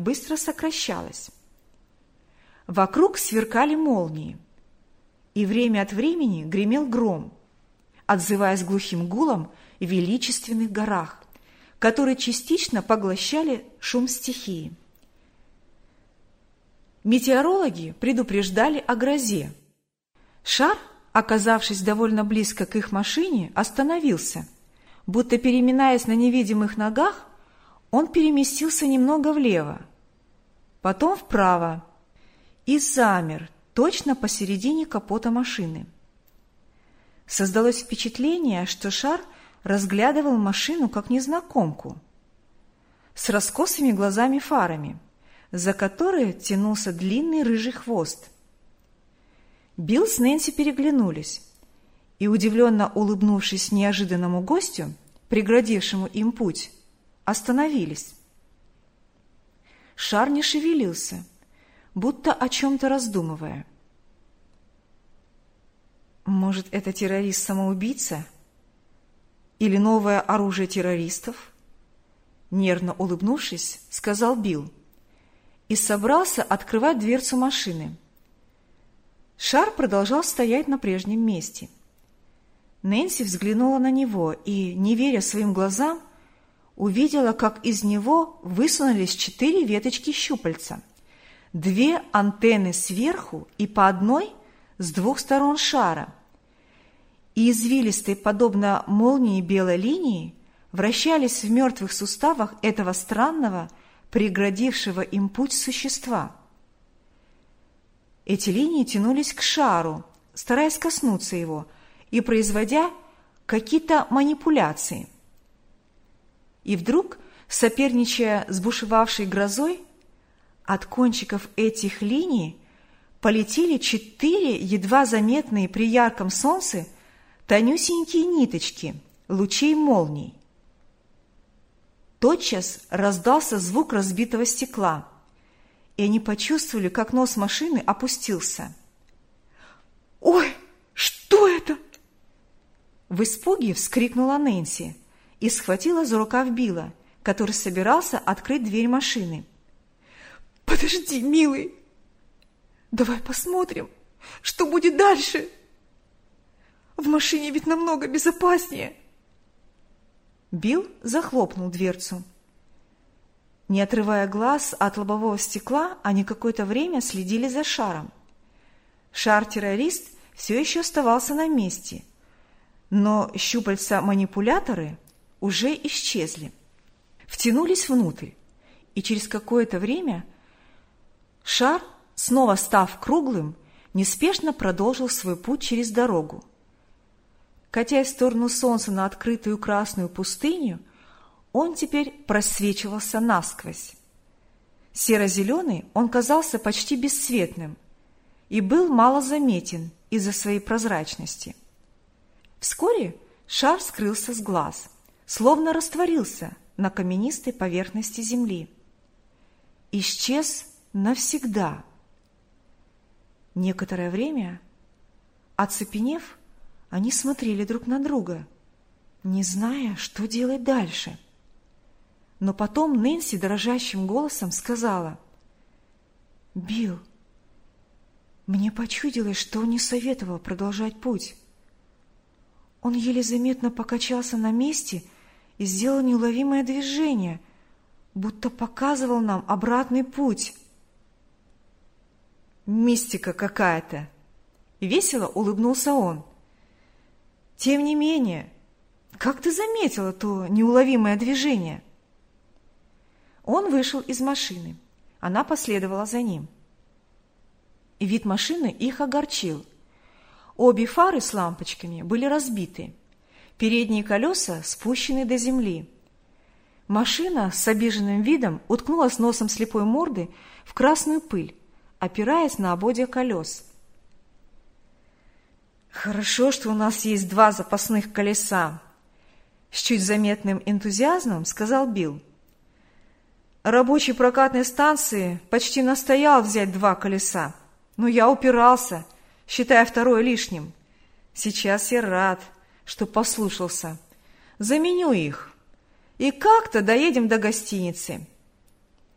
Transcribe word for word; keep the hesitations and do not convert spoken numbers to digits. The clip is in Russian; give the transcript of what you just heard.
быстро сокращалась. Вокруг сверкали молнии, и время от времени гремел гром, отзываясь глухим гулом в величественных горах, которые частично поглощали шум стихии. Метеорологи предупреждали о грозе. Шар, оказавшись довольно близко к их машине, остановился. Будто переминаясь на невидимых ногах, он переместился немного влево, потом вправо и замер точно посередине капота машины. Создалось впечатление, что шар разглядывал машину как незнакомку, с раскосыми глазами-фарами, за которые тянулся длинный рыжий хвост. Билл с Нэнси переглянулись и, удивленно улыбнувшись неожиданному гостю, преградившему им путь, остановились. Шар не шевелился, будто о чем-то раздумывая. Может, это террорист-самоубийца? Или новое оружие террористов? Нервно улыбнувшись, сказал Билл и собрался открывать дверцу машины. Шар продолжал стоять на прежнем месте. Нэнси взглянула на него и, не веря своим глазам, увидела, как из него высунулись четыре веточки щупальца, две антенны сверху и по одной с двух сторон шара, и извилистой, подобно молнии белой линии, вращались в мертвых суставах этого странного, преградившего им путь существа. Эти линии тянулись к шару, стараясь коснуться его и производя какие-то манипуляции. И вдруг, соперничая с бушевавшей грозой, от кончиков этих линий полетели четыре едва заметные при ярком солнце тонюсенькие ниточки лучей молний. Тотчас раздался звук разбитого стекла, и они почувствовали, как нос машины опустился. «Ой, что это?» В испуге вскрикнула Нэнси и схватила за рукав Билла, который собирался открыть дверь машины. «Подожди, милый! Давай посмотрим, что будет дальше. В машине ведь намного безопаснее». Билл захлопнул дверцу. Не отрывая глаз от лобового стекла, они какое-то время следили за шаром. Шар-террорист все еще оставался на месте, но щупальца-манипуляторы уже исчезли. Втянулись внутрь, и через какое-то время шар, снова став круглым, неспешно продолжил свой путь через дорогу. Катясь в сторону солнца на открытую красную пустыню, он теперь просвечивался насквозь. Серо-зеленый он казался почти бесцветным и был мало заметен из-за своей прозрачности. Вскоре шар скрылся с глаз, словно растворился на каменистой поверхности земли. Исчез навсегда. Некоторое время, оцепенев, они смотрели друг на друга, не зная, что делать дальше. Но потом Нэнси дрожащим голосом сказала: «Билл, мне почудилось, что он не советовал продолжать путь. Он еле заметно покачался на месте и сделал неуловимое движение, будто показывал нам обратный путь». «Мистика какая-то!» — весело улыбнулся он. «Тем не менее, как ты заметила то неуловимое движение?» Он вышел из машины. Она последовала за ним. Вид машины их огорчил. Обе фары с лампочками были разбиты. Передние колеса спущены до земли. Машина с обиженным видом уткнулась носом слепой морды в красную пыль, опираясь на ободья колес. «Хорошо, что у нас есть два запасных колеса», — с чуть заметным энтузиазмом сказал Билл. «Рабочий прокатной станции почти настоял взять два колеса, но я упирался, считая второе лишним. Сейчас я рад, что послушался. Заменю их, и как-то доедем до гостиницы.